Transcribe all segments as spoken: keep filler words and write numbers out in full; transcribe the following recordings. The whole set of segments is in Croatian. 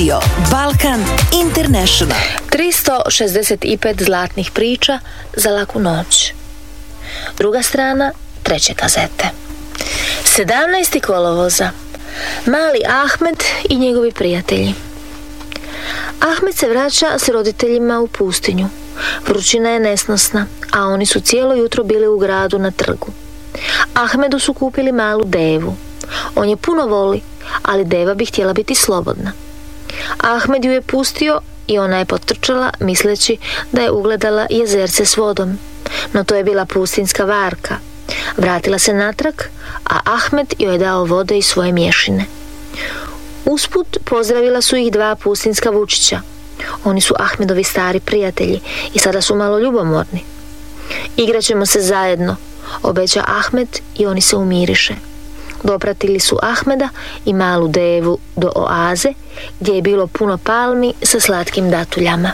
Radio Balkan International. tristo šezdeset pet zlatnih priča za laku noć. Druga strana treće kazete. sedamnaestog kolovoza. Mali Ahmed i njegovi prijatelji. Ahmed se vraća s roditeljima u pustinju. Vrućina je nesnosna, a oni su cijelo jutro bili u gradu na trgu. Ahmedu su kupili malu devu. On je puno voli, ali deva bi htjela biti slobodna. Ahmed ju je pustio i ona je potrčala misleći da je ugledala jezerce s vodom. No to je bila pustinska varka. Vratila se natrag, a Ahmed joj je dao vode i svoje mješine. Usput pozdravila su ih dva pustinska vučića. Oni su Ahmedovi stari prijatelji i sada su malo ljubomorni. Igraćemo se zajedno, obeća Ahmed i oni se umiriše. Dopratili su Ahmeda i malu devu do oaze gdje je bilo puno palmi sa slatkim datuljama.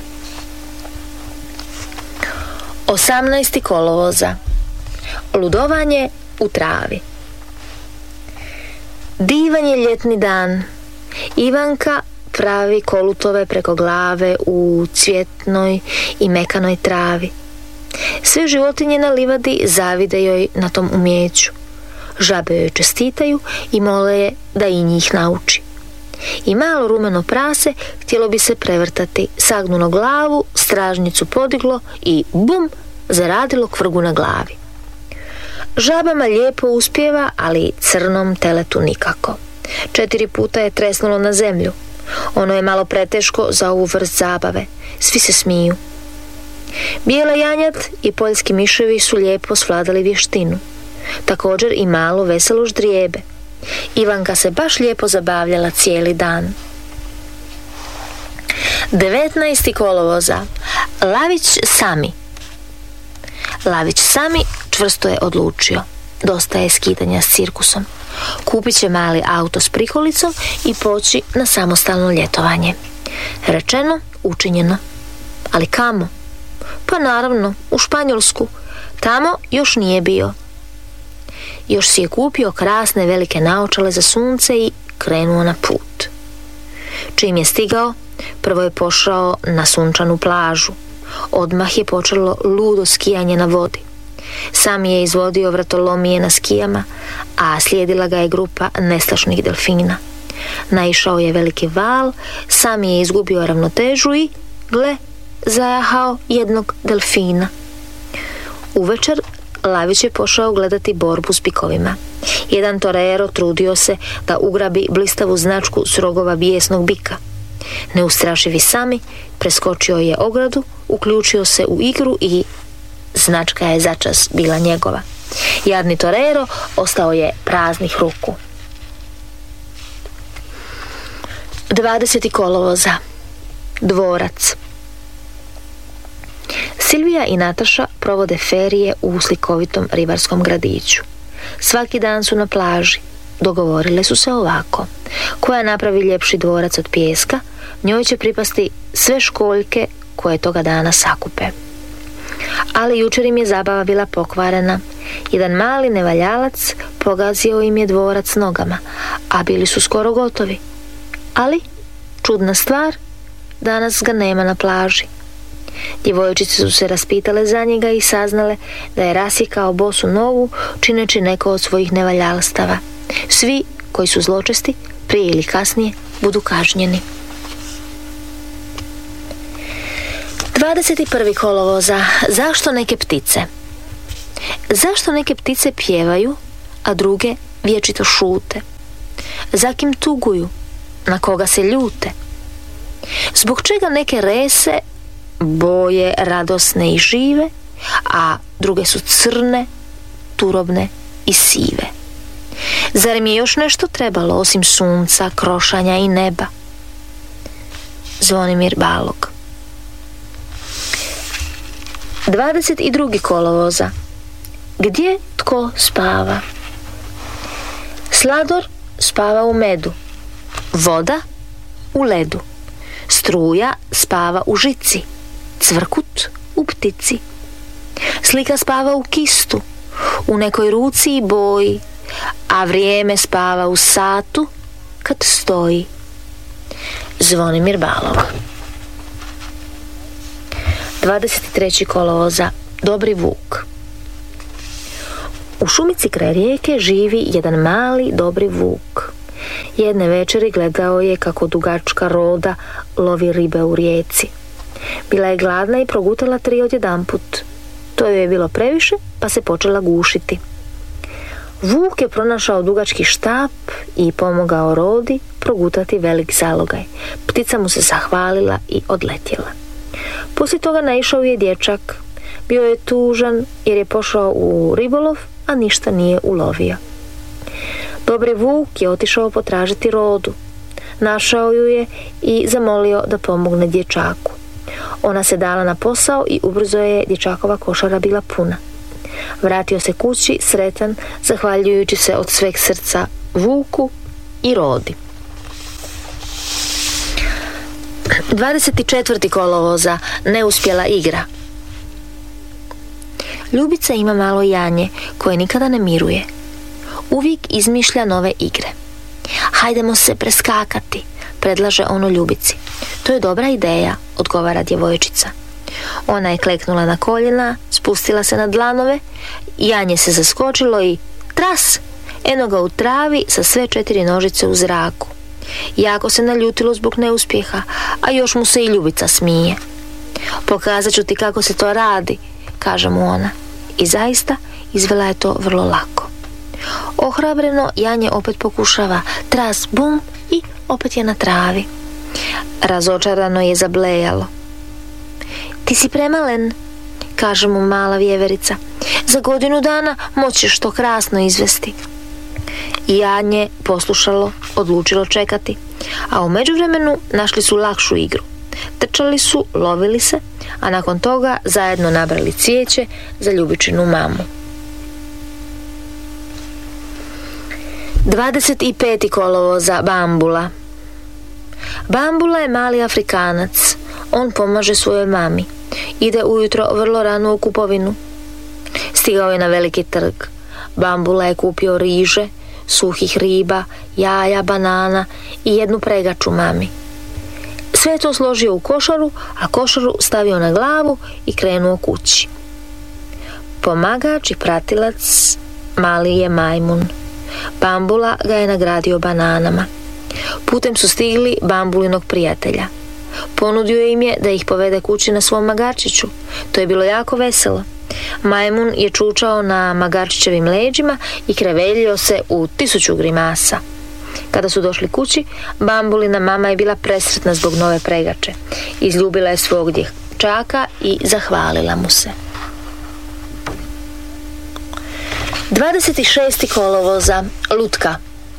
osamnaestog kolovoza. Ludovanje u travi. Divan je ljetni dan. Ivanka pravi kolutove preko glave u cvjetnoj i mekanoj travi. Sve životinje na livadi zavide joj na tom umjeću. Žabe joj čestitaju i mole je da i njih nauči. I malo rumeno prase htjelo bi se prevrtati, sagnulo glavu, stražnicu podiglo i bum, zaradilo kvrgu na glavi. Žabama lijepo uspijeva, ali crnom teletu nikako. Četiri puta je tresnulo na zemlju. Ono je malo preteško za ovu vrst zabave. Svi se smiju. Bijela janjat i poljski miševi su lijepo svladali vještinu. Također i malo veselo ždrijebe. Ivanka se baš lijepo zabavljala cijeli dan. devetnaestog kolovoza. Lavić Sami. Lavić Sami čvrsto je odlučio. Dosta je skitanja s cirkusom. Kupit će mali auto s prikolicom i poći na samostalno ljetovanje. Rečeno, učinjeno. Ali kamo? Pa naravno, u Španjolsku. Tamo još nije bio. Još si je kupio krasne velike naočale za sunce i krenuo na put. Čim je stigao, prvo je pošao na sunčanu plažu. Odmah je počelo ludo skijanje na vodi. Sam je izvodio vratolomije na skijama, a slijedila ga je grupa nestašnih delfina. Naišao je veliki val, sam je izgubio ravnotežu i, gle, zajahao jednog delfina. Uvečer Lavić je pošao gledati borbu s bikovima. Jedan torero trudio se da ugrabi blistavu značku s rogova bijesnog bika. Neustrašivi Sami preskočio je ogradu, uključio se u igru i značka je začas bila njegova. Jadni torero ostao je praznih ruku. dvadesetog kolovoza. Dvorac. Silvija i Nataša provode ferije u slikovitom ribarskom gradiću. Svaki dan su na plaži. Dogovorile su se ovako: koja napravi ljepši dvorac od pijeska, njoj će pripasti sve školjke koje toga dana sakupe. Ali jučer im je zabava bila pokvarena. Jedan mali nevaljalac pogazio im je dvorac nogama, a bili su skoro gotovi. Ali, čudna stvar, danas ga nema na plaži. Djevojčice su se raspitale za njega i saznale da je rasjekao bosu nogu čineći neko od svojih nevaljalstava. Svi koji su zločesti, prije ili kasnije, budu kažnjeni. dvadeset prvog kolovoza. Zašto neke ptice? Zašto neke ptice pjevaju, a druge vječito šute? Za kim tuguju? Na koga se ljute? Zbog čega neke rese boje radosne i žive, a druge su crne, turobne i sive? Zar mi je još nešto trebalo osim sunca, krošanja i neba? Zvonimir Balog. dvadeset drugog kolovoza. Gdje tko spava? Slador spava u medu, voda u ledu, struja spava u žici, cvrkut u ptici. Slika spava u kistu, u nekoj ruci i boji, a vrijeme spava u satu kad stoji. Zvonimir Balog. dvadeset trećeg kolovoza. Dobri vuk. U šumici kraj rijeke živi jedan mali dobri vuk. Jedne večeri gledao je kako dugačka roda lovi ribe u rijeci. Bila je gladna i progutala tri odjedanput. To joj je bilo previše, pa se počela gušiti. Vuk je pronašao dugački štap i pomogao rodi progutati velik zalogaj. Ptica mu se zahvalila i odletjela. Poslije toga naišao je dječak. Bio je tužan jer je pošao u ribolov, a ništa nije ulovio. Dobri vuk je otišao potražiti rodu. Našao ju je i zamolio da pomogne dječaku. Ona se dala na posao i ubrzo je dječakova košara bila puna. Vratio se kući sretan, zahvaljujući se od sveg srca vuku i rodi. dvadeset četvrtog kolovoza. Neuspjela igra. Ljubica ima malo janje koje nikada ne miruje. Uvijek izmišlja nove igre. Hajdemo se preskakati, predlaže ono Ljubici. To je dobra ideja, odgovara djevojčica. Ona je kleknula na koljena, spustila se na dlanove, janje se zaskočilo i tras, eno ga u travi sa sve četiri nožice u zraku. Jako se naljutilo zbog neuspjeha, a još mu se i Ljubica smije. Pokazat ću ti kako se to radi, kaže mu ona. I zaista izvela je to vrlo lako. Ohrabreno janje opet pokušava, tras, bum, i opet je na travi. Razočarano je zablejalo. Ti si premalen, kaže mu mala vjeverica. Za godinu dana moćeš to krasno izvesti. Janje poslušalo, odlučilo čekati, a u međuvremenu našli su lakšu igru. Trčali su, lovili se, a nakon toga zajedno nabrali cvijeće za Ljubičinu mamu. dvadeset petog kolovoza. Bambula. Bambula je mali Afrikanac. On pomaže svojoj mami. Ide ujutro vrlo rano u kupovinu. Stigao je na veliki trg. Bambula je kupio riže, suhih riba, jaja, banana i jednu pregaču mami. Sve je to složio u košaru, a košaru stavio na glavu i krenuo kući. Pomagač i pratilac mali je majmun. Bambula ga je nagradio bananama. Putem su stigli Bambulinog prijatelja. Ponudio im je da ih povede kući na svom magarčiću. To je bilo jako veselo. Majmun je čučao na magarčićevim leđima i kreveljio se u tisuću grimasa. Kada su došli kući, Bambulina mama je bila presretna zbog nove pregače. Izljubila je svog dječaka i zahvalila mu se. dvadeset šestog kolovoza. Lutka.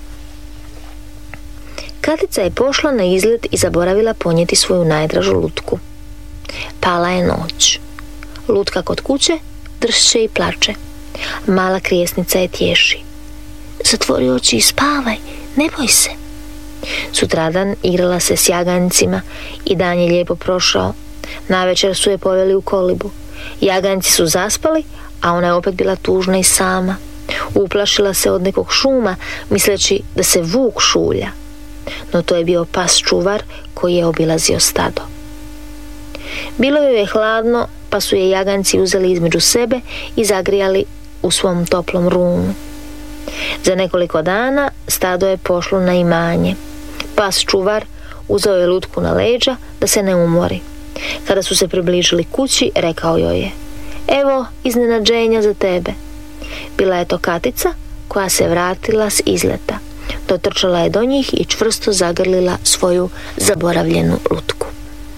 Katica je pošla na izlet i zaboravila ponijeti svoju najdražu lutku. Pala je noć. Lutka kod kuće dršće i plače. Mala krijesnica je tješi. Zatvori oči i spavaj, ne boj se. Sutradan igrala se s jaganjcima i dan je lijepo prošao. Navečer su je poveli u kolibu. Jaganjci su zaspali, a ona je opet bila tužna i sama. Uplašila se od nekog šuma, misleći da se vuk šulja. No to je bio pas čuvar koji je obilazio stado. Bilo joj je hladno, pa su je jaganjci uzeli između sebe i zagrijali u svom toplom runu. Za nekoliko dana stado je pošlo na imanje. Pas čuvar uzeo je lutku na leđa da se ne umori. Kada su se približili kući, rekao joj je: evo iznenađenja za tebe. Bila je to Katica koja se vratila s izleta. Dotrčala je do njih i čvrsto zagrlila svoju zaboravljenu lutku.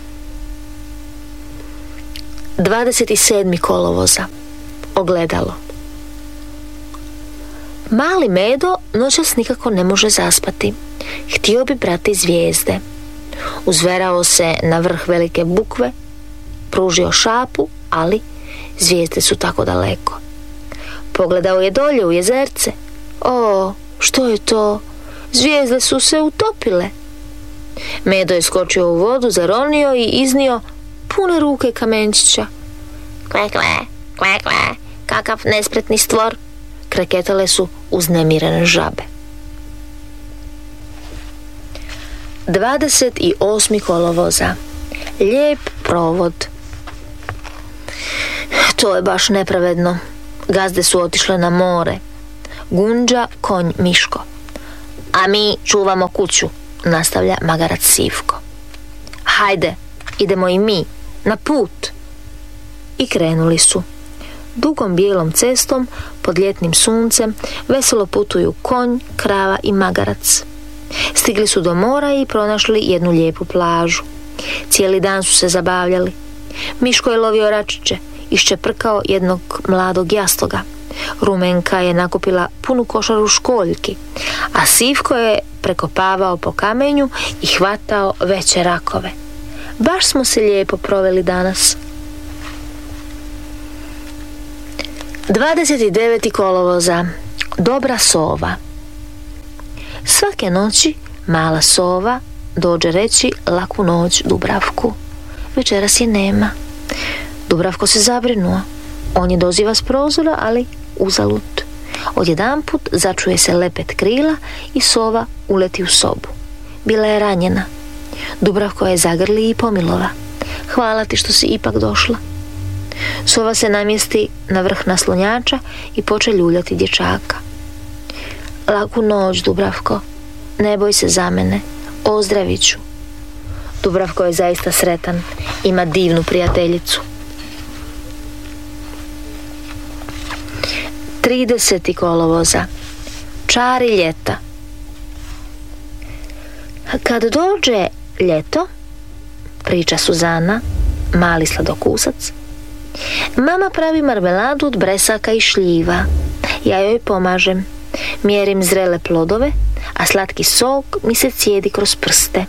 dvadeset sedmog kolovoza. Ogledalo. Mali Medo noćas nikako ne može zaspati. Htio bi brati zvijezde. Uzverao se na vrh velike bukve, pružio šapu, ali zvijezde su tako daleko. Pogledao je dolje u jezerce. O, što je to? Zvijezde su se utopile. Medo je skočio u vodu, zaronio i iznio pune ruke kamenčića. Kve, kve, kve, kve, kakav nespretni stvor, kreketale su uznemirene žabe. dvadeset osmog kolovoza. Lijep provod. To je baš nepravedno. Gazde su otišle na more. Gunđa, konj, Miško. A mi čuvamo kuću, nastavlja magarac Sivko. Hajde, idemo i mi, na put. I krenuli su. Dugom bijelom cestom, pod ljetnim suncem, veselo putuju konj, krava i magarac. Stigli su do mora i pronašli jednu lijepu plažu. Cijeli dan su se zabavljali. Miško je lovio račiće, iščeprkao jednog mladog jastoga. Rumenka je nakupila punu košaru školjki, a Sivko je prekopavao po kamenju i hvatao veće rakove. Baš smo se lijepo proveli danas. dvadeset devetog kolovoza. Dobra sova. Svake noći mala sova dođe reći laku noć Dubravku. Večeras je nema. Dubravko se zabrinuo. On je doziva s prozora, ali uzalud. Odjedanput začuje se lepet krila i sova uleti u sobu. Bila je ranjena. Dubravko je zagrli i pomilova. Hvala ti što si ipak došla. Sova se namjesti na vrh naslonjača i poče ljuljati dječaka. Laku noć, Dubravko. Ne boj se za mene. Ozdravit ću. Dubravko je zaista sretan. Ima divnu prijateljicu. tridesetog kolovoza. Čari ljeta. Kad dođe ljeto, priča Suzana, mali sladokusac, mama pravi marmeladu od bresaka i šljiva. Ja joj pomažem. Mjerim zrele plodove, a slatki sok mi se cijedi kroz prste.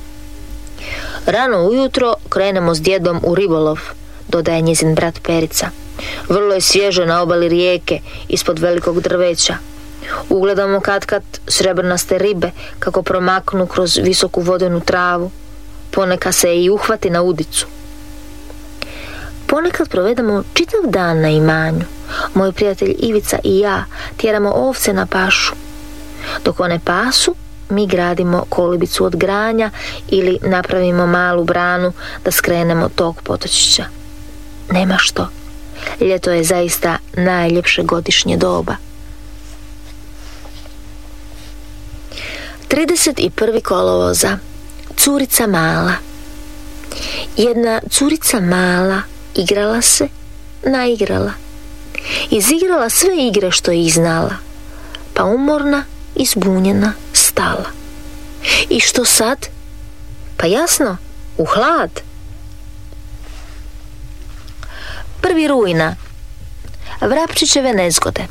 Rano ujutro krenemo s djedom u ribolov, dodaje njezin brat Perica. Vrlo je svježe na obali rijeke, ispod velikog drveća. Ugledamo katkad srebrnaste ribe kako promaknu kroz visoku vodenu travu. Ponekad se i uhvati na udicu. Ponekad provedemo čitav dan na imanju. Moj prijatelj Ivica i ja tjeramo ovce na pašu. Dok one pasu, mi gradimo kolibicu od granja ili napravimo malu branu da skrenemo tog potočića. Nema što. Ljeto je zaista najljepše godišnje doba. trideset prvog kolovoza. Curica mala. Jedna curica mala igrala se, naigrala. Izigrala sve igre što je znala, pa umorna i zbunjena stala. I što sad? Pa jasno, u hlad. Prvi rujna. Vrapčićeve nezgode.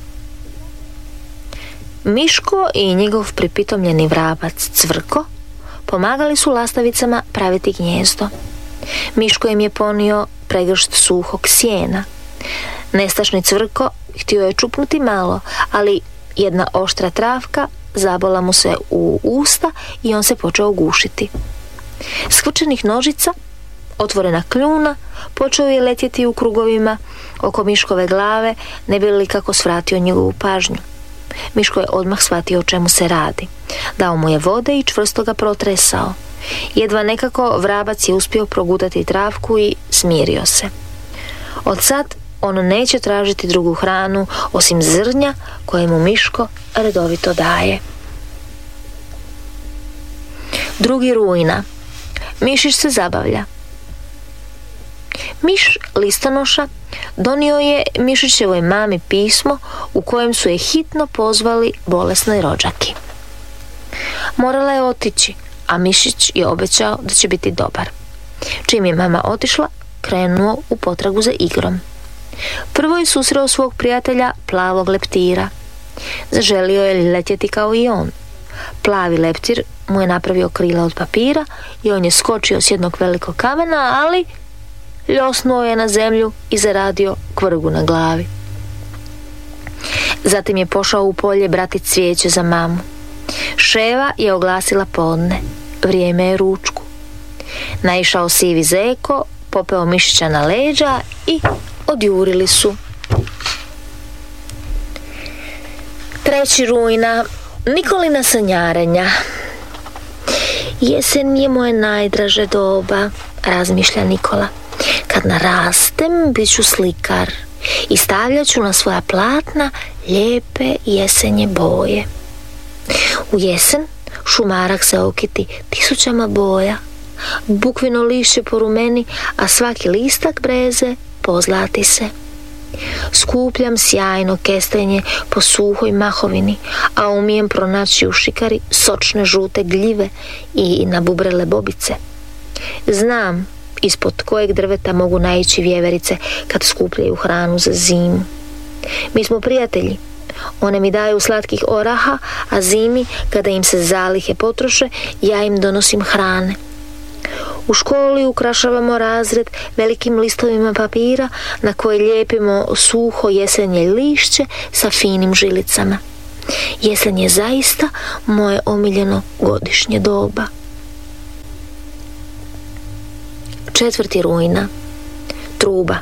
Miško i njegov pripitomljeni vrabac Cvrko pomagali su lastavicama praviti gnjezdo. Miško im je ponio pregršt suhog sjena. Nestašni Cvrko htio je čupnuti malo, ali jedna oštra travka zabola mu se u usta i on se počeo gušiti. Skvrčenih nožica, otvorena kljuna, počeo je letjeti u krugovima oko Miškove glave, ne bi li kako svratio njegovu pažnju. Miško je odmah shvatio o čemu se radi. Dao mu je vode i čvrsto ga protresao. Jedva nekako vrabac je uspio progutati travku i smirio se. Od sad on neće tražiti drugu hranu osim zrnja koje mu Miško redovito daje. Drugi rujna. Mišić se zabavlja. Miš listonoša donio je Mišićevoj mami pismo u kojem su je hitno pozvali bolesnoj rođaki. Morala je otići, a Mišić je obećao da će biti dobar. Čim je mama otišla, krenuo u potragu za igrom. Prvo je susreo svog prijatelja plavog leptira. Zaželio je letjeti kao i on. Plavi leptir mu je napravio krila od papira i on je skočio s jednog velikog kamena, ali ljosnuo je na zemlju i zaradio kvrgu na glavi. Zatim je pošao u polje brati cvijeće za mamu. Ševa je oglasila podne. Vrijeme je ručku. Naišao sivi zeko, popeo Mišića na leđa i odjurili su. Treći rujna. Nikolina sanjarenja. Jesen je moje najdraže doba, razmišlja Nikola. Kad narastem, bit ću slikar i stavljat ću na svoja platna lijepe jesenje boje. U jesen šumarak se okiti tisućama boja, bukvino lišće porumeni, a svaki listak breze pozlati se. Skupljam sjajno kestenje po suhoj mahovini, a umijem pronaći u šikari sočne žute gljive i nabubrele bobice. Znam ispod kojeg drveta mogu naići vjeverice kad skupljaju hranu za zimu. Mi smo prijatelji. One mi daju slatkih oraha, a zimi, kada im se zalihe potroše, ja im donosim hrane. U školi ukrašavamo razred velikim listovima papira na koje lijepimo suho jesenje lišće sa finim žilicama. Jesen je zaista moje omiljeno godišnje doba. četvrti rujna. Truba.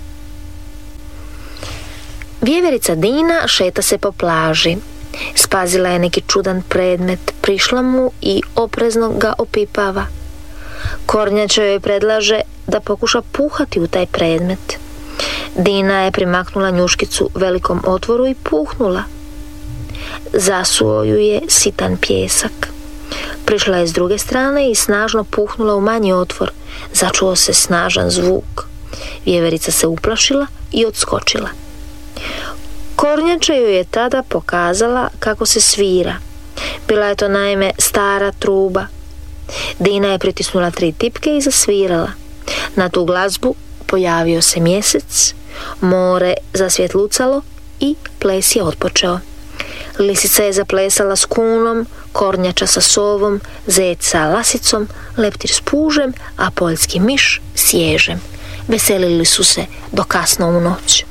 Vjeverica Dina šeta se po plaži. Spazila je neki čudan predmet, prišla mu i oprezno ga opipava. Kornjača joj predlaže da pokuša puhati u taj predmet. Dina je primaknula njuškicu velikom otvoru i puhnula. Zasuo ju je sitan pjesak. Prišla je s druge strane i snažno puhnula u manji otvor. Začuo se snažan zvuk. Vjeverica se uplašila i odskočila. Kornjača joj je tada pokazala kako se svira. Bila je to naime stara truba. Dina je pritisnula tri tipke i zasvirala. Na tu glazbu pojavio se mjesec, more zasvjetlucalo i ples je otpočeo. Lisica je zaplesala s kunom, kornjača sa sovom, zec sa lasicom, leptir s pužem, a poljski miš s ježem. Veselili su se do kasno u noć.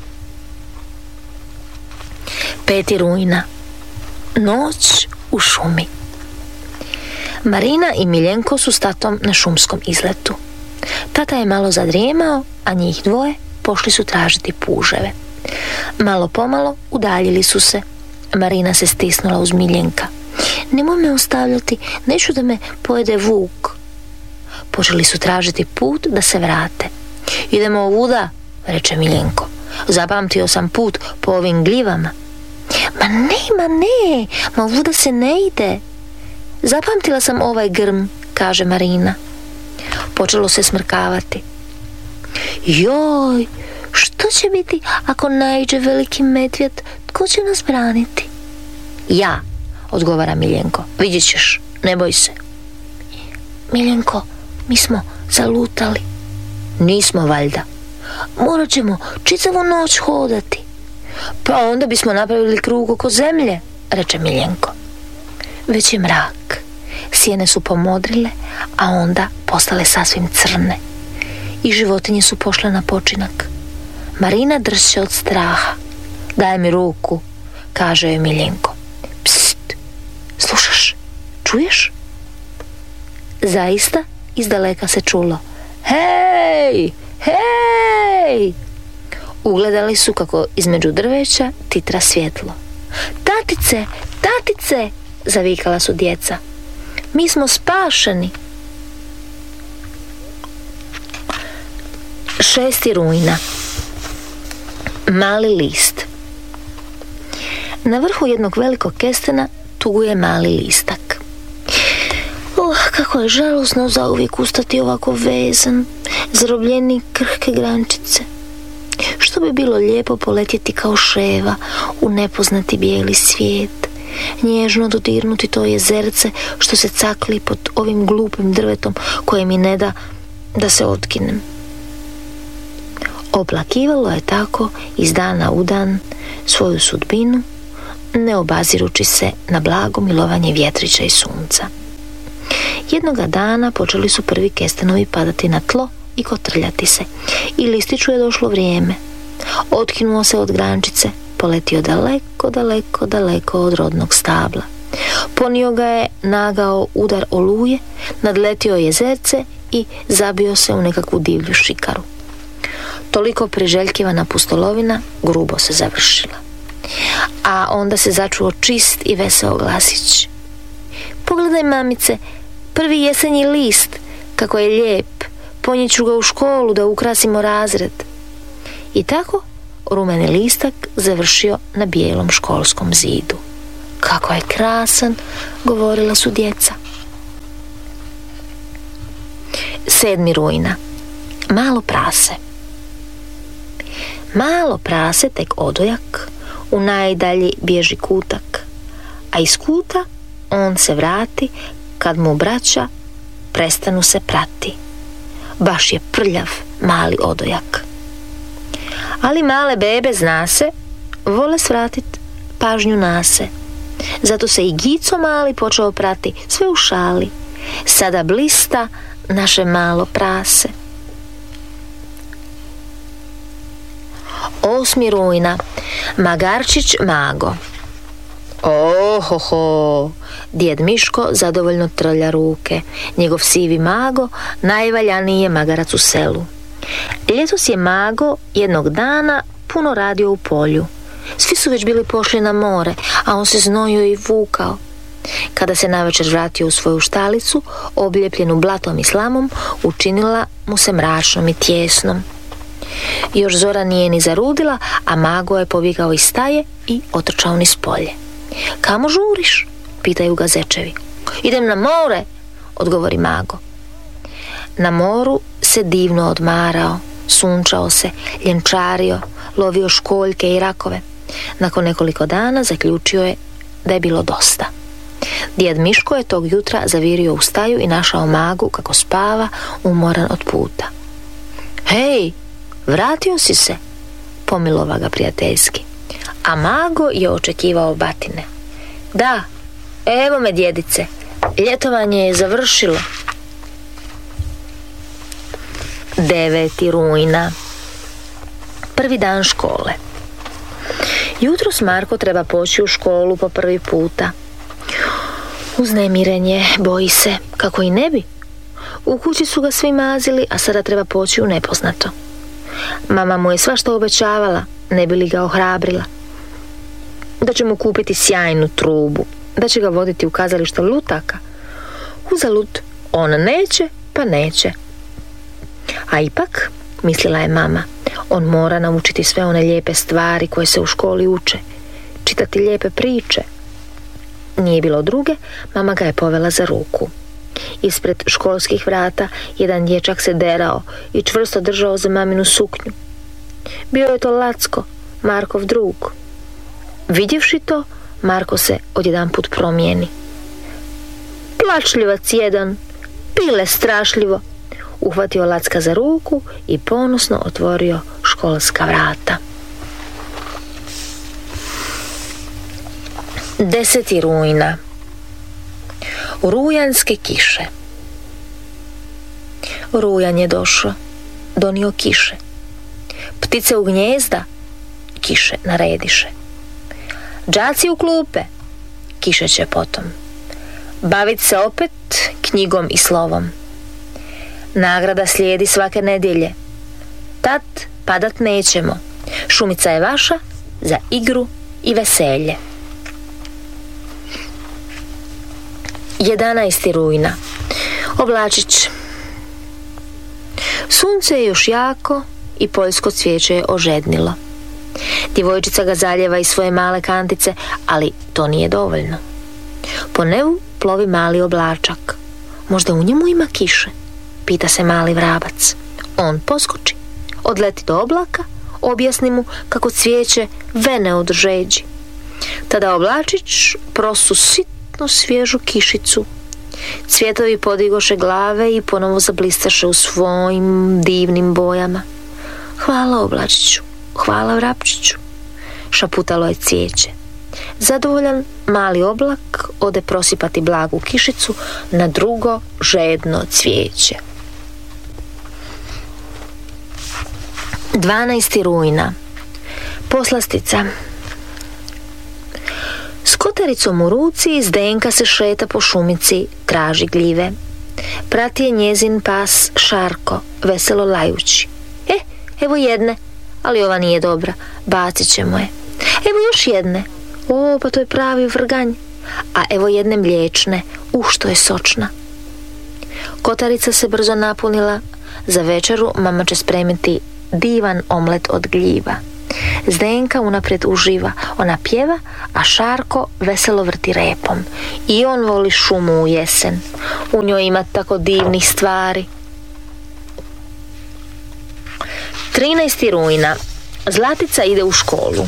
peti rujna. Noć u šumi. Marina i Miljenko su s tatom na šumskom izletu. Tata je malo zadrijemao, a njih dvoje pošli su tražiti puževe. Malo pomalo udaljili su se. Marina se stisnula uz Miljenka. Nemoj me ostavljati, neću da me pojede vuk. Počeli su tražiti put da se vrate. Idemo ovuda, reče Miljenko. Zapamtio sam put po ovim gljivama. Ma ne, ma ne, ma ovuda se ne ide. Zapamtila sam ovaj grm, kaže Marina. Počelo se smrkavati. Joj, što će biti ako naiđe veliki medvjed? Tko će nas braniti? Ja, odgovara Miljenko. Vidjet ćeš, ne boj se. Miljenko, mi smo zalutali. Nismo valjda. Morat ćemo čitavu noć hodati. Pa onda bismo napravili krug oko zemlje, reče Miljenko. Već je mrak. Sjene su pomodrile, a onda postale sasvim crne. I životinje su pošle na počinak. Marina dršće od straha. Daj mi ruku, kaže joj Miljenko. Pst, slušaš, čuješ? Zaista izdaleka se čulo. Hej, hej! Ugledali su kako između drveća titra svjetlo. Tatice, tatice, zavikala su djeca. Mi smo spašeni. šesti rujna. Mali list. Na vrhu jednog velikog kestena tuguje mali listak. Oh, kako je žalosno zauvijek ustati ovako vezan, zarobljenik krhke grančice. Što bi bilo lijepo poletjeti kao ševa u nepoznati bijeli svijet, nježno dodirnuti to jezerce što se cakli pod ovim glupim drvetom koje mi ne da da se otkinem. Oplakivalo je tako iz dana u dan svoju sudbinu, ne obazirući se na blago milovanje vjetrića i sunca. Jednoga dana počeli su prvi kestenovi padati na tlo i kotrljati se, i listiću je došlo vrijeme. Otkinuo se od grančice, poletio daleko, daleko, daleko od rodnog stabla. Ponio ga je nagao udar oluje, nadletio jezerce i zabio se u nekakvu divlju šikaru. Toliko priželjkivana pustolovina grubo se završila. A onda se začuo čist i veseo glasić. Pogledaj, mamice, Prvi jesenji list, kako je lijep, ponijet ću ga u školu da ukrasimo razred. I tako rumeni listak završio na bijelom školskom zidu. Kako je krasan, govorila su djeca. sedmi rujna. Malo prase. Malo prase tek odojak, u najdalji bježi kutak, a iz kuta on se vrati kad mu braća prestanu se prati. Baš je prljav mali odojak. Ali male bebe, zna se, vole svratit pažnju na se. Zato se i Gico mali počeo prati, sve u šali. Sada blista naše malo prase. Osmi rujna. Magarčić Mago. Ohoho, djed Miško zadovoljno trlja ruke. Njegov sivi Mago najvaljaniji je magarac u selu. Ljetos je Mago jednog dana puno radio u polju. Svi su već bili pošli na more, a on se znojio i vukao. Kada se navečer vratio u svoju štalicu, oblijepljenu blatom i slamom, učinila mu se mračnom i tjesnom. Još zora nije ni zarudila, a Mago je pobjegao iz staje i otrčao niz polje. Kamo žuriš? Pitaju ga zečevi. Idem na more, odgovori Mago. Na moru se divno odmarao, sunčao se, ljenčario, lovio školjke i rakove. Nakon nekoliko dana zaključio je da je bilo dosta. Djed Miško je tog jutra zavirio u staju i našao Magu kako spava, umoran od puta. Hej, vratio si se, pomilova ga prijateljski. A Mago je očekivao batine. Da, evo me djedice, ljetovanje je završilo. deveti rujna. Prvi dan škole. Jutros Marko treba poći u školu po prvi puta. Uznemiren je, boji se, kako i ne bi. U kući su ga svi mazili, a sada treba poći u nepoznato. Mama mu je svašta obećavala, ne bi li ga ohrabrila. Da će mu kupiti sjajnu trubu, da će ga voditi u kazalište lutaka. Uzalud, on neće, pa neće. A ipak, mislila je mama, on mora naučiti sve one lijepe stvari koje se u školi uče, čitati lijepe priče. Nije bilo druge, mama ga je povela za ruku. Ispred školskih vrata jedan dječak se derao i čvrsto držao za maminu suknju. Bio je to Lacko, Markov drug. Vidjevši to, Marko se odjedanput promijeni. Plačljivac jedan, pile strašljivo, uhvatio Lacka za ruku i ponosno otvorio školska vrata. deseti rujna. Rujanske kiše. Rujan je došao, donio kiše. Ptice u gnjezda, kiše narediše. Đaci u klupe, kiše će potom. Bavit se opet knjigom i slovom. Nagrada slijedi svake nedjelje. Tad padat nećemo. Šumica je vaša za igru i veselje. jedanaesti rujna. Oblačić. Sunce je još jako i poljsko cvijeće je ožednilo. Djevojčica ga zaljeva iz svoje male kantice, ali to nije dovoljno. Po nebu plovi mali oblačak. Možda u njemu ima kiše? Pita se mali vrabac. On poskoči, odleti do oblaka, objasni mu kako cvijeće vene od žeđi. Tada oblačić prosu sitno svježu kišicu. Cvjetovi podigoše glave i ponovo zablistaše u svojim divnim bojama. Hvala oblačiću, hvala vrapčiću, šaputalo je cvijeće. Zadovoljan mali oblak ode prosipati blagu kišicu na drugo žedno cvijeće. dvanaesti rujna. Poslastica. S kotaricom u ruci Zdenka se šeta po šumici, traži gljive. Prati je njezin pas Šarko, veselo lajući. E, evo jedne, ali ova nije dobra, bacit ćemo je. Evo još jedne, o, pa to je pravi vrganj. A evo jedne mliječne, uh, što je sočna. Kotarica se brzo napunila. Za večeru mama će spremiti divan omlet od gljiva. Zdenka unaprijed uživa. Ona pjeva, a Šarko veselo vrti repom. I on voli šumu u jesen. U njoj ima tako divnih stvari. trinaesti rujna. Zlatica ide u školu.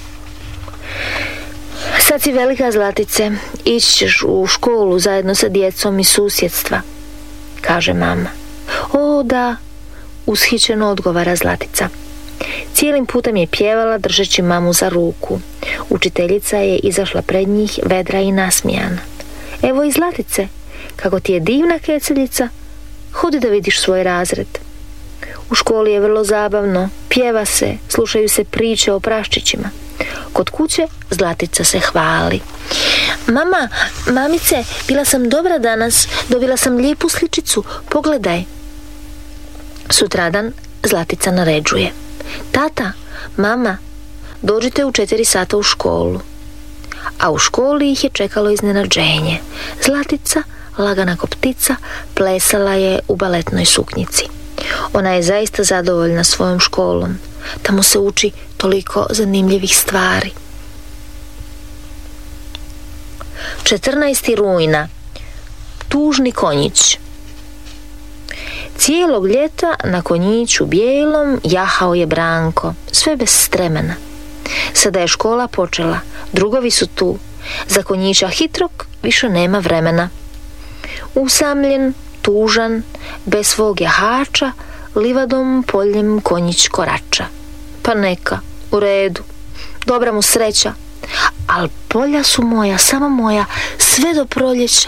Sad si velika, Zlatice, ići ćeš u školu zajedno sa djecom iz susjedstva, kaže mama. O da, ushićeno odgovara Zlatica. Cijelim putem je pjevala držeći mamu za ruku. Učiteljica je izašla pred njih vedra i nasmijana. Evo i Zlatice, kako ti je divna keceljica, hodi da vidiš svoj razred. U školi je vrlo zabavno, pjeva se, slušaju se priče o praščićima. Kod kuće Zlatica se hvali. Mama, mamice, bila sam dobra danas, dobila sam lijepu sličicu, pogledaj. Sutradan Zlatica naređuje. Tata, mama, dođite u četiri sata u školu. A u školi ih je čekalo iznenađenje. Zlatica, lagana ko ptica, plesala je u baletnoj suknjici. Ona je zaista zadovoljna svojom školom. Tamo se uči toliko zanimljivih stvari. četrnaesti rujna. Tužni konjić. Cijelog ljeta na konjiću bijelom jahao je Branko, sve bez stremena. Sada je škola počela, drugovi su tu. Za konjića hitrog više nema vremena. Usamljen, tužan, bez svog jahača, livadom poljem konjić korača. Pa neka, u redu, dobra mu sreća, al polja su moja, samo moja, sve do proljeća.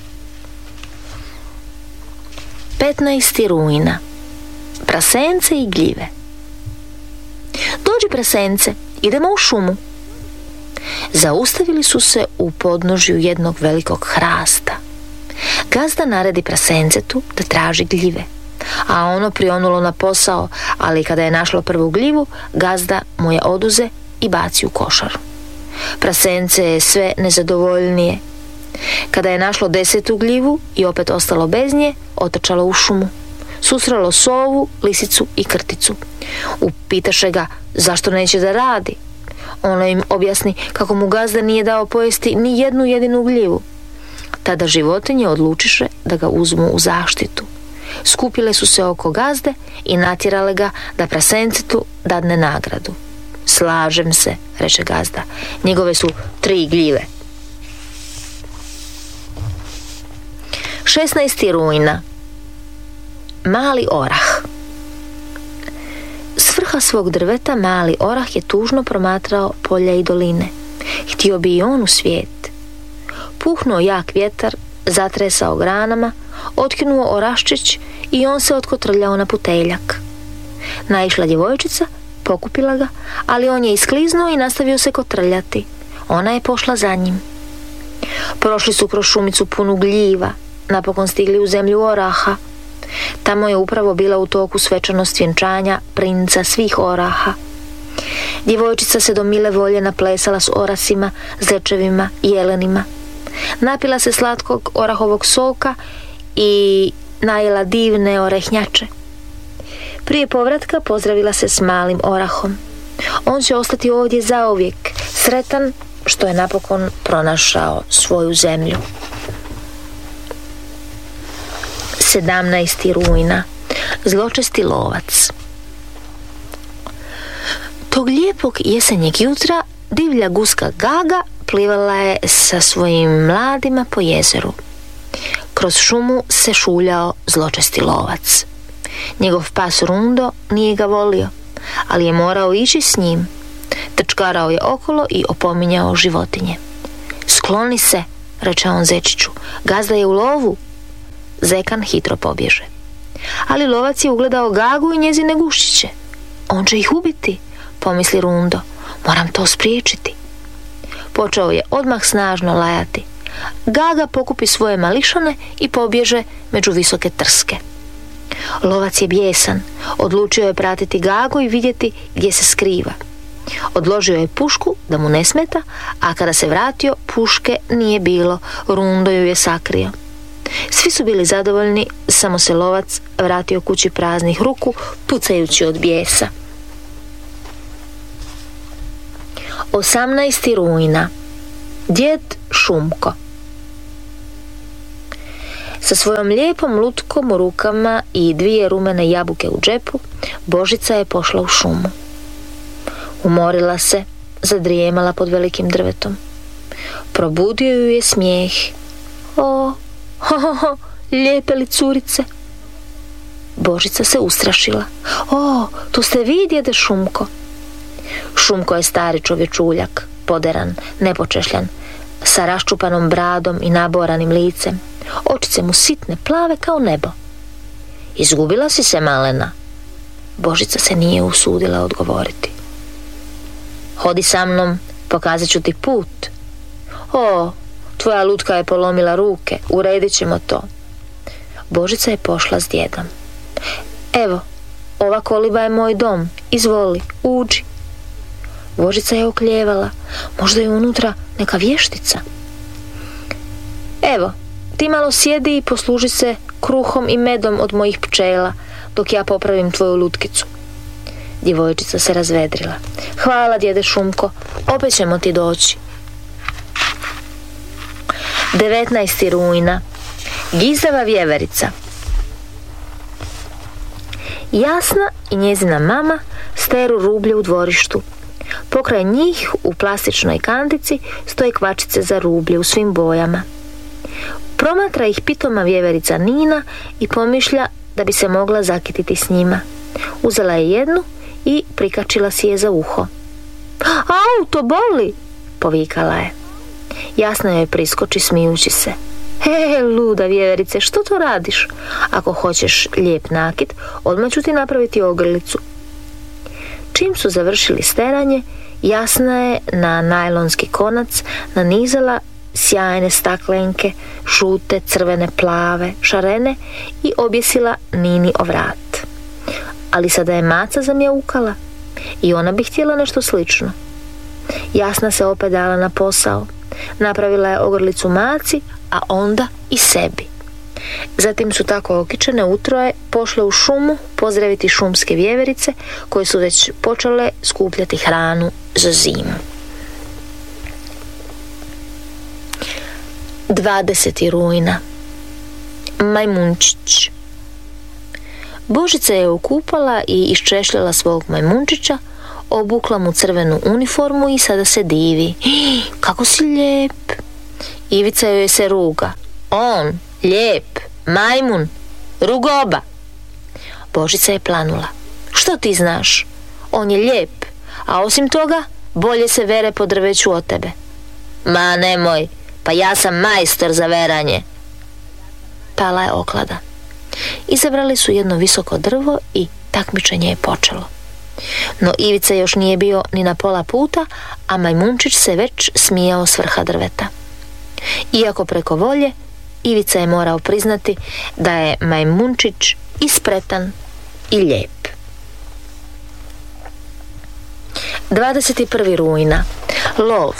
petnaesti rujna. Prasence i gljive. Dođi, prasence, idemo u šumu. Zaustavili su se u podnožju jednog velikog hrasta. Gazda naredi prasencetu da traži gljive, a ono prionulo na posao, ali kada je našlo prvu gljivu, gazda mu je oduze i baci u košaru. Prasence je sve nezadovoljnije. Kada je našlo desetu gljivu i opet ostalo bez nje, otrčalo u šumu. Susrelo sovu, lisicu i krticu. Upitaše ga zašto neće da radi. Ono im objasni kako mu gazda nije dao pojesti ni jednu jedinu gljivu. Tada životinje odlučiše da ga uzmu u zaštitu. Skupile su se oko gazde i natjerale ga da prasencetu dadne nagradu. Slažem se, reče gazda, njegove su tri gljive. šesnaesti rujna. Mali orah. S vrha svog drveta mali orah je tužno promatrao polja i doline. Htio bi i on u svijet. Puhnuo jak vjetar, zatresao granama, otkinuo oraščić i on se otkotrljao na puteljak. Naišla djevojčica, pokupila ga, ali on je iskliznuo i nastavio se kotrljati. Ona je pošla za njim. Prošli su kroz šumicu punu gljiva, napokon stigli u zemlju oraha. Tamo je upravo bila u toku svečanost vjenčanja princa svih oraha. Djevojčica se do mile volje naplesala s orasima, zečevima i jelenima. Napila se slatkog orahovog soka i najela divne orehnjače. Prije povratka pozdravila se s malim orahom. On će ostati ovdje zauvijek, sretan što je napokon pronašao svoju zemlju. sedamnaesti rujna. Zločesti lovac. Tog lijepog jesenjeg jutra divlja guska Gaga plivala je sa svojim mladima po jezeru. Kroz šumu se šuljao zločesti lovac. Njegov pas Rundo nije ga volio, ali je morao ići s njim. Trčkarao je okolo i opominjao životinje. Skloni se, reče on zečiću, gazda je u lovu. Zekan hitro pobježe. Ali lovac je ugledao Gagu i njezine guščiće. On će ih ubiti, pomisli Rundo. Moram to spriječiti. Počeo je odmah snažno lajati. Gaga pokupi svoje mališane i pobježe među visoke trske. Lovac je bijesan. Odlučio je pratiti Gagu i vidjeti gdje se skriva. Odložio je pušku da mu ne smeta, a kada se vratio, puške nije bilo. Rundo ju je sakrio. Svi su bili zadovoljni, samo se lovac vratio kući praznih ruku, pucajući od bijesa. osamnaesti rujna. Djed Šumko. Sa svojom lijepom lutkom u rukama i dvije rumene jabuke u džepu, Božica je pošla u šumu. Umorila se, zadrijemala pod velikim drvetom. Probudio ju je smijeh. O, ho, ho, ho, lijepe li curice? Božica se ustrašila. O, tu ste vi, djede Šumko. Šumko je stari čovječuljak, poderan, nepočešljan, sa raščupanom bradom i naboranim licem. Očice mu sitne, plave kao nebo. Izgubila si se, malena? Božica se nije usudila odgovoriti. Hodi sa mnom, pokazat ću ti put. O, tvoja lutka je polomila ruke, uredit ćemo to. Božica je pošla s djedom. Evo, ova koliba je moj dom, izvoli, uđi. Božica je okljevala, možda je unutra neka vještica. Evo, ti malo sjedi i posluži se kruhom i medom od mojih pčela, dok ja popravim tvoju lutkicu. Djevojčica se razvedrila. Hvala, djede Šumko, opet ćemo ti doći. devetnaesti rujna. Gizdava vjeverica. Jasna i njezina mama steru rublje u dvorištu. Pokraj njih u plastičnoj kantici stoje kvačice za rublje u svim bojama. Promatra ih pitoma vjeverica Nina i pomišlja da bi se mogla zakititi s njima. Uzela je jednu i prikačila si je za uho. Au, to boli, povikala je. Jasno joj priskoči smijući se. He, luda vjeverice, što to radiš? Ako hoćeš lijep nakit, odmah ću ti napraviti ogrlicu. Čim su završili steranje, Jasna je na najlonski konac nanizala sjajne staklenke, žute, crvene, plave, šarene i objesila Nini o vrat. Ali sada je maca zamjaukala i ona bi htjela nešto slično. Jasna se opet dala na posao. Napravila je ogrlicu maci, a onda i sebi. Zatim su tako okičene utroje pošle u šumu pozdraviti šumske vjeverice koje su već počele skupljati hranu za zimu. dvadesetog rujna. Majmunčić. Božica je okupala i iščešljala svog majmunčića, obukla mu crvenu uniformu i sada se divi. Kako si lijep! Ivica joj se ruga. On, lijep, majmun, rugoba. Božica je planula. Što ti znaš? On je lijep, a osim toga bolje se vere po drveću od tebe. Ma nemoj, pa ja sam majstor za veranje. Pala je oklada. Izabrali su jedno visoko drvo i takmičenje je počelo. No Ivica još nije bio ni na pola puta, a majmunčić se već smijao s vrha drveta. Iako preko volje, Ivica je morao priznati da je majmunčić i spretan i lijep. dvadeset prvi rujna. Lov.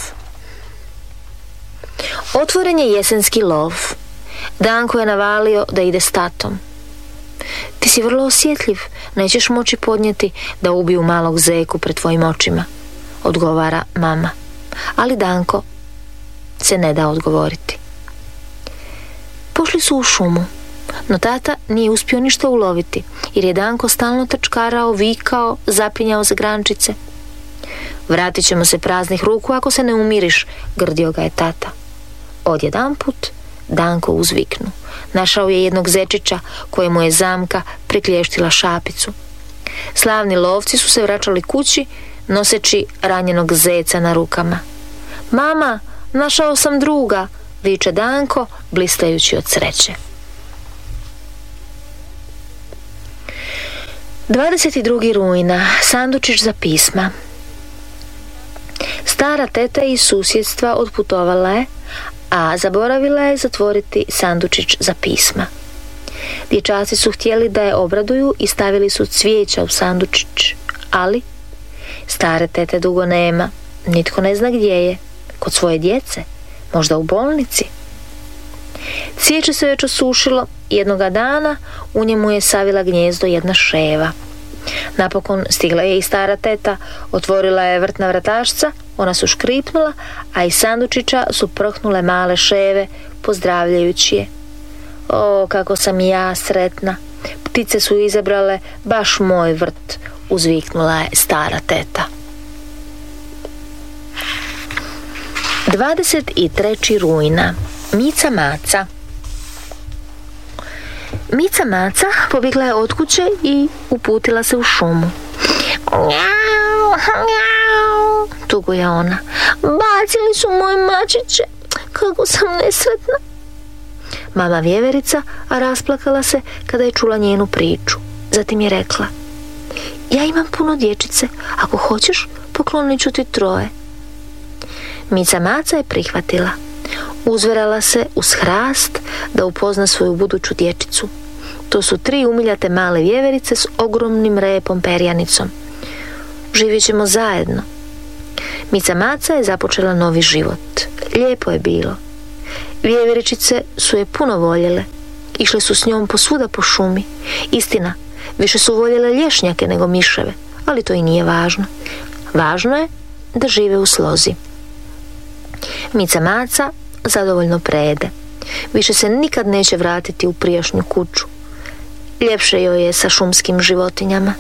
Otvoren je jesenski lov. Danko je navalio da ide s tatom. Ti si vrlo osjetljiv, nećeš moći podnijeti da ubiju malog zeku pred tvojim očima, odgovara mama. Ali Danko se ne da odgovoriti. Pošli su u šumu, no tata nije uspio ništa uloviti, jer je Danko stalno trčkarao, vikao, zapinjao za grančice. Vratit ćemo se praznih ruku ako se ne umiriš, grdio ga je tata. Odjedanput Danko uzviknu. Našao je jednog zečića kojemu je zamka priklještila šapicu. Slavni lovci su se vraćali kući noseći ranjenog zeca na rukama. Mama, našao sam druga, viče Danko blistajući od sreće. dvadeset drugi rujna. Sandučić za pisma. Stara teta iz susjedstva otputovala je, a zaboravila je zatvoriti sandučić za pisma. Dječaci su htjeli da je obraduju i stavili su cvijeća u sandučić, ali stare tete dugo nema, nitko ne zna gdje je, kod svoje djece, možda u bolnici. Cvijeće se već osušilo i jednoga dana u njemu je savila gnjezdo jedna ševa. Napokon stigla je i stara teta, otvorila je vrtna vratašca, ona su škripnula, a iz sandučića su prhnule male ševe, pozdravljajući je. O, kako sam ja sretna, ptice su izabrale baš moj vrt, uzviknula je stara teta. dvadeset trećeg rujna. Mica Maca. Mica Maca pobjegla je od kuće i uputila se u šumu. Njau, njau, tuguje ona. Bacili su moje mačiće, kako sam nesretna. Mama vjeverica rasplakala se kada je čula njenu priču. Zatim je rekla: ja imam puno dječice, ako hoćeš poklonit ću ti troje. Mica Maca je prihvatila. Uzverala se uz hrast da upozna svoju buduću dječicu. To su tri umiljate male vjeverice s ogromnim repom perjanicom. Živjet ćemo zajedno. Mica Maca je započela novi život. Lijepo je bilo. Vjeveričice su je puno voljele. Išle su s njom posvuda po šumi. Istina, više su voljele lješnjake nego miševe, ali to i nije važno. Važno je da žive u slozi. Mica Maca zadovoljno prede. Više se nikad neće vratiti u prijašnju kuću. Ljepše joj je sa šumskim životinjama.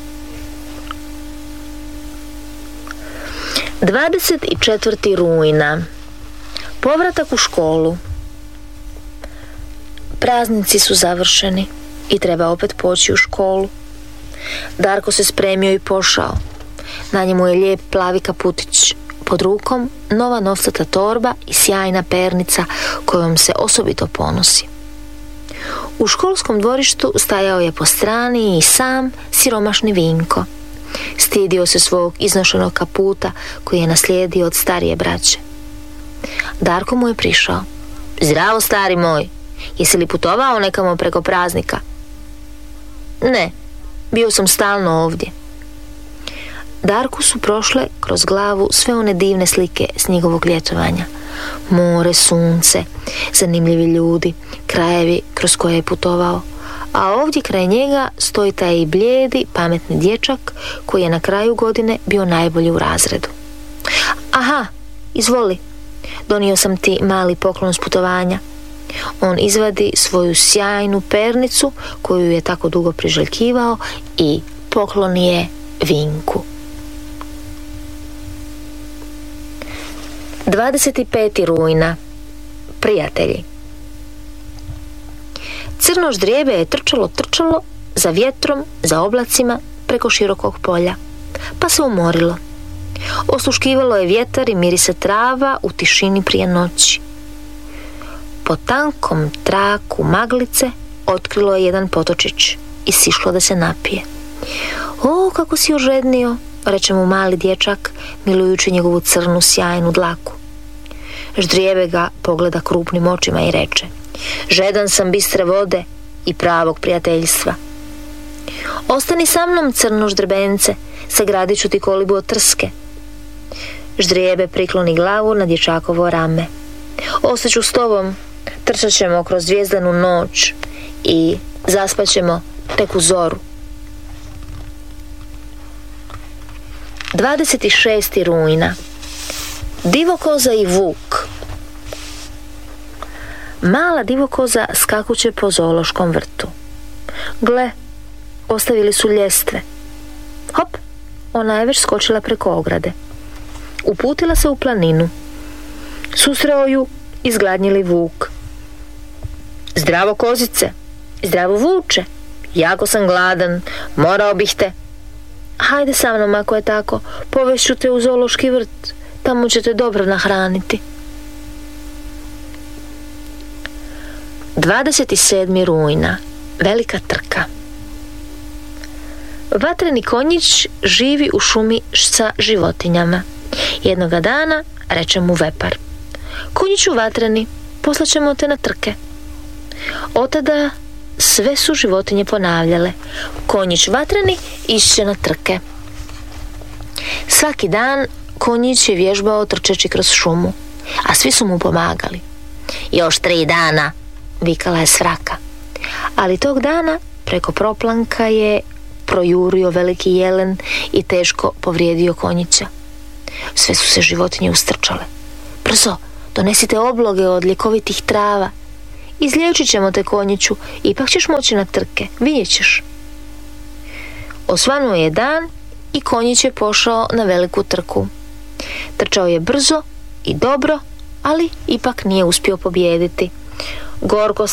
dvadeset četvrtog rujna. Povratak u školu. Praznici su završeni i treba opet poći u školu. Darko se spremio i pošao. Na njemu je lijep plavi kaputić. Pod rukom nova novcata torba i sjajna pernica kojom se osobito ponosi. U školskom dvorištu stajao je po strani i sam siromašni Vinko. Stidio se svog iznošenog kaputa koji je naslijedio od starije braće. Darko mu je prišao. Zdravo, stari moj, jesi li putovao nekamo preko praznika? Ne, bio sam stalno ovdje. Darku su prošle kroz glavu sve one divne slike s njegovog ljetovanja. More, sunce, zanimljivi ljudi, krajevi kroz koje je putovao. A ovdje kraj njega stoji taj blijedi, pametni dječak koji je na kraju godine bio najbolji u razredu. Aha, izvoli, donio sam ti mali poklon s putovanja. On izvadi svoju sjajnu pernicu koju je tako dugo priželjkivao i pokloni je Vinku. dvadeset petog rujna. Prijatelji. Crno ždrijebe je trčalo, trčalo za vjetrom, za oblacima preko širokog polja, pa se umorilo. Osluškivalo je vjetar i mirise trava u tišini prije noći. Po tankom traku maglice otkrilo je jedan potočić i sišlo da se napije. O, kako si ožednio, reče mu mali dječak, milujući njegovu crnu sjajnu dlaku. Ždrijebe ga pogleda krupnim očima i reče: žedan sam bistre vode i pravog prijateljstva. Ostani sa mnom, crno ždrebence, sagradit ću ti kolibu od trske. Ždrijebe prikloni glavu na dječakovo rame. Ostaću s tobom, trčat ćemo kroz zvijezdanu noć i zaspat ćemo tek u zoru. dvadeset šestog rujna. Divokoza i vuk. Mala divokoza skakuće po zoološkom vrtu. Gle, ostavili su ljestve. Hop, ona je već skočila preko ograde. Uputila se u planinu. Susreo ju izgladnjili vuk. Zdravo kozice, zdravo vuče, jako sam gladan, morao bih te. Hajde sa mnom ako je tako, povešću te u zoološki vrt, tamo će te dobro nahraniti. dvadeset sedmog rujna. Velika trka. Vatreni konjić živi u šumi sa životinjama. Jednoga dana reče mu vepar: konjiću vatreni, poslaćemo te na trke. Otada sve su životinje ponavljale: konjić vatreni išće na trke. Svaki dan konjić je vježbao trčeći kroz šumu, a svi su mu pomagali. Još tri dana, vikala je Svraka. Ali tog dana preko proplanka je projurio veliki jelen i teško povrijedio konjića. Sve su se životinje ustrčale. Brzo, donesite obloge od ljekovitih trava. Izliječit ćemo te, konjiću, ipak ćeš moći na trke, vidjet ćeš. Osvanuo je dan i konjić je pošao na veliku trku. Trčao je brzo i dobro, ali ipak nije uspio pobijediti. Gorko